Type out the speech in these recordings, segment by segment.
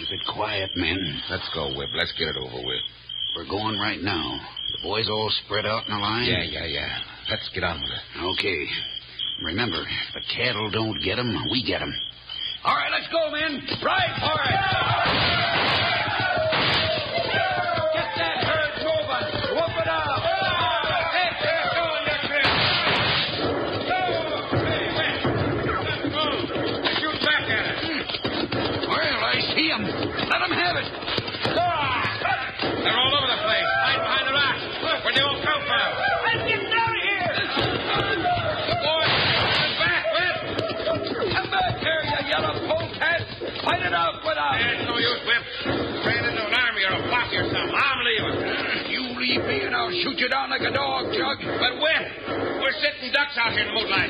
Keep it quiet, men. Let's go, Whip. Let's get it over with. We're going right now. The boys all spread out in a line? Yeah. Let's get on with it. Okay. Remember, if the cattle don't get 'em, we get 'em. All right, let's go, men. Right for it. Get that herd moving. Whoop it up. Shoot back at it. Well, I see 'em. Let 'em have it. They're all over the place. Hide behind the rock. Where'd they all come from? Let's get down here. Boys, come back, Whip. Come back here, you yellow polecat. Fight it out with us. There's no use, Whip. Ran into an army or a flock or something. I'm leaving. You leave me and I'll shoot you down like a dog, Jug. But Whip, we're sitting ducks out here in the moonlight.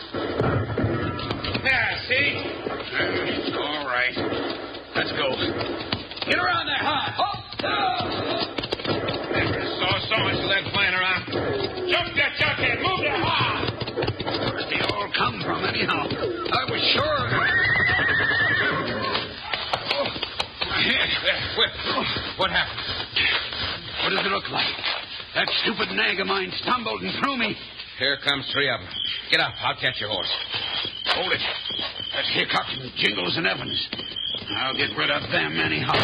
There, see? All right. Let's go. Get around there, huh? Up! Never saw so much lead flying around. Jump that chuckhead. Move that high. Where'd they all come from, anyhow? I was sure. My head. Whip, what happened? What does it look like? That stupid nag of mine stumbled and threw me. Here comes three of them. Get up. I'll catch your horse. Hold it. That's Hickok and Jingles and Evans. I'll get rid of them anyhow.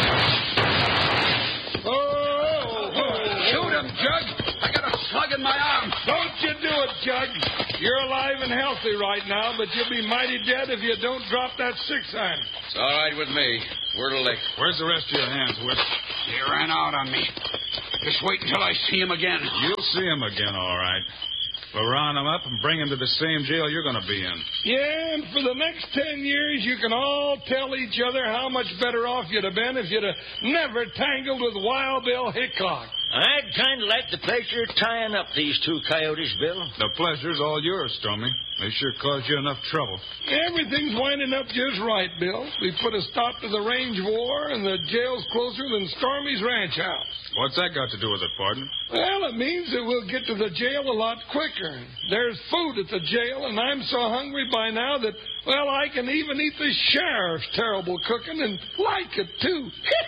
Shoot him, Jug. I got a slug in my arm. Don't you do it, Jug. You're alive and healthy right now, but you'll be mighty dead if you don't drop that 6-iron. It's all right with me. We're to lick. Where's the rest of your hands, Whip? They ran out on me. Just wait until I see him again. You'll see him again, all right. We'll round him up and bring him to the same jail you're going to be in. Yeah, and for the next 10 years, you can all tell each other how much better off you'd have been if you'd have never tangled with Wild Bill Hickok. I'd kind of like the pleasure of tying up these two coyotes, Bill. The pleasure's all yours, Stormy. They sure caused you enough trouble. Everything's winding up just right, Bill. We put a stop to the range war, and the jail's closer than Stormy's ranch house. What's that got to do with it, partner? Well, it means that we'll get to the jail a lot quicker. There's food at the jail, and I'm so hungry by now that, well, I can even eat the sheriff's terrible cooking and like it, too.